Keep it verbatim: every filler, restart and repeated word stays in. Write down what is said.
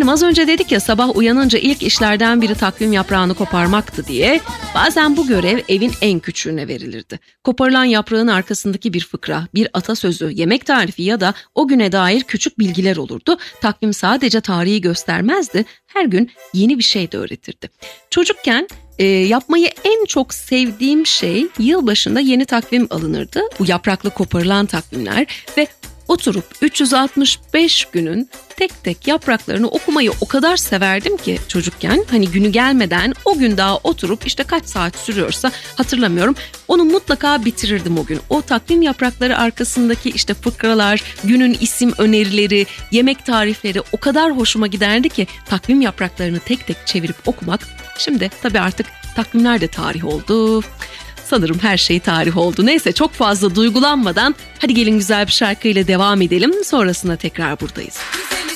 Efendim az önce dedik ya, sabah uyanınca ilk işlerden biri takvim yaprağını koparmaktı diye. Bazen bu görev evin en küçüğüne verilirdi. Koparılan yaprağın arkasındaki bir fıkra, bir atasözü, yemek tarifi ya da o güne dair küçük bilgiler olurdu. Takvim sadece tarihi göstermezdi, her gün yeni bir şey de öğretirdi. Çocukken E, yapmayı en çok sevdiğim şey, yılbaşında yeni takvim alınırdı. Bu yapraklı koparılan takvimler ve oturup üç yüz altmış beş günün tek tek yapraklarını okumayı o kadar severdim ki çocukken. Hani günü gelmeden o gün daha oturup işte kaç saat sürüyorsa hatırlamıyorum. Onu mutlaka bitirirdim o gün. O takvim yaprakları arkasındaki işte fıkralar, günün isim önerileri, yemek tarifleri o kadar hoşuma giderdi ki takvim yapraklarını tek tek çevirip okumak. Şimdi tabii artık takvimler de tarih oldu. Sanırım her şey tarih oldu. Neyse, çok fazla duygulanmadan hadi gelin güzel bir şarkıyla devam edelim. Sonrasında tekrar buradayız.